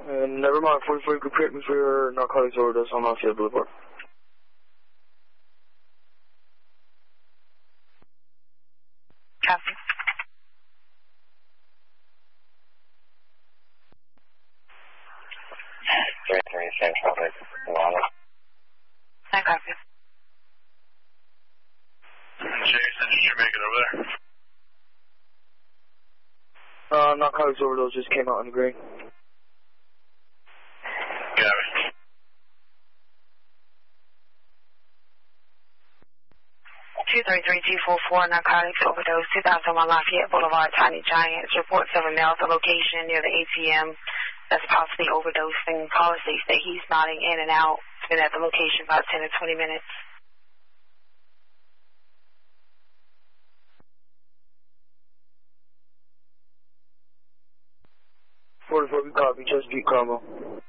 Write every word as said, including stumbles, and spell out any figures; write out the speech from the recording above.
Uh, never mind, forty-four, you could prep me for your narcotics overdose on Lafayette Boulevard. Copy. three three Central, Milano. I copy. Jason, did you make it over there? Uh, narcotics overdose just came out on the green. Got it. two three three G four four, narcotics overdose, two thousand one Lafayette Boulevard, Tiny Giants. Reports of a male at the location near the A T M that's possibly overdosing. Caller states that he's nodding in and out. He's been at the location about ten to twenty minutes. forty-four, we copy, Chesapeake Combo.